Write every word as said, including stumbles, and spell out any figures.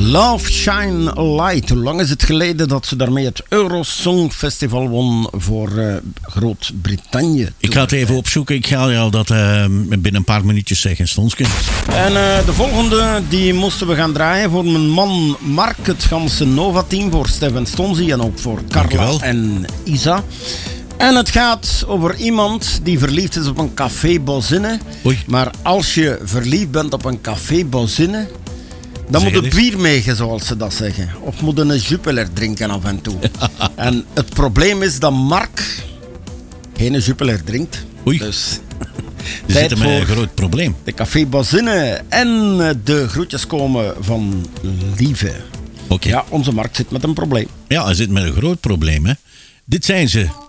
Love Shine a Light. Hoe lang is het geleden dat ze daarmee het Eurosong Festival won voor uh, Groot-Brittannië? Ik ga het even opzoeken. Ik ga jou dat uh, binnen een paar minuutjes zeggen, Stonsken. En uh, de volgende, die moesten we gaan draaien voor mijn man Mark, het ganse Nova-team, voor Stefan Stonzi en ook voor Carla en Isa. En het gaat over iemand die verliefd is op een café Bozinne. Oei. Maar als je verliefd bent op een café Bozinne, dan zeg moet je eens. bier meegen, zoals ze dat zeggen. Of moet je een Jupiler drinken af en toe. En het probleem is dat Mark geen Jupiler drinkt. Oei. Dus We tijd zitten met een voor groot probleem. de café Bozinne. En de groetjes komen van Lieve. Oké. Ja, onze Mark zit met een probleem. Ja, hij zit met een groot probleem, hè. Dit zijn ze.